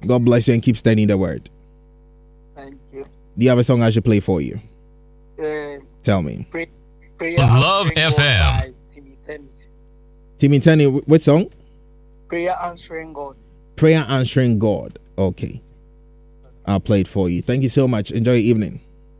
God bless you and keep studying the word. Thank you. Do you have a song I should play for you? Tell me. Love FM. Timmy Tenny, what song? Prayer Answering God. Prayer Answering God. Okay. I'll play it for you. Thank you so much. Enjoy your evening.